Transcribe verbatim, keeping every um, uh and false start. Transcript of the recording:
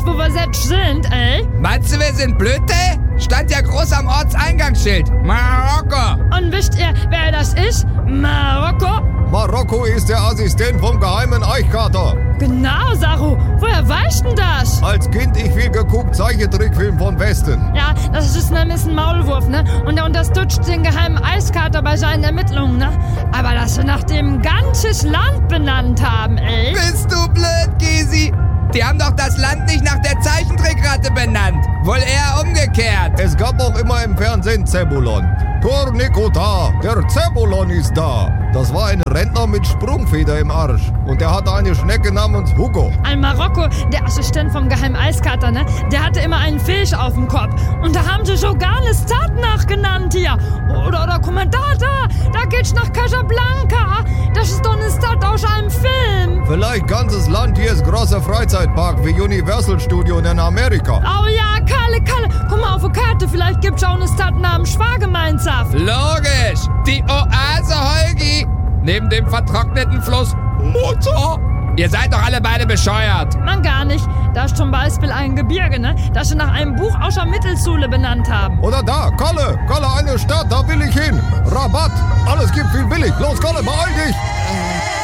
wo wir jetzt sind, ey? Meinst du, wir sind blöde? Stand ja groß am Ortseingangsschild. Marokko. Und wisst ihr, wer das ist? Marokko? Marokko ist der Assistent vom geheimen Eichkater. Genau, Saru. Woher weißt denn das? Als Kind ich viel geguckt, Zeichentrickfilm von Westen. Ja, das ist ein bisschen Maulwurf, ne? Und er unterstützt den geheimen Eiskater bei seinen Ermittlungen, ne? Aber dass sie nach dem ganzes Land benannt haben, ey. Bist du blöd, Gysi? Die haben doch das Land nicht nach der Zeichentrickratte benannt. Wohl eher umgekehrt. Es gab auch immer im Fernsehen Zebulon. Tornikota, der Zebulon ist da. Das war ein Rentner mit Sprungfeder im Arsch. Und der hatte eine Schnecke namens Hugo. Ein Marokko, der Assistent vom geheimen Eiskater, ne? Der hatte immer einen Fisch auf dem Kopf. Und da haben sie sogar eine Stadt nachgenannt hier. Oder, oder, guck mal, da, da. Da geht's nach Casablanca. Das ist doch eine Stadt aus einem Film. Vielleicht ganzes Land hier ist großer Freizeitpark wie Universal Studio in Amerika. Oh ja, Kalle, Kalle. Guck mal auf die Karte. Vielleicht gibt's auch eine Stadt namens Schwagemeinsaft. Logisch. Die Oase Holgi. Neben dem vertrockneten Fluss Mutter. Ihr seid doch alle beide bescheuert. Man gar nicht. Da ist zum Beispiel ein Gebirge, ne? Das sie nach einem Buch aus der Mittelsule benannt haben. Oder da, Kalle. Kalle, eine Stadt, da will ich hin. Rabatt. Alles gibt viel billig. Los, Kalle, beeil dich.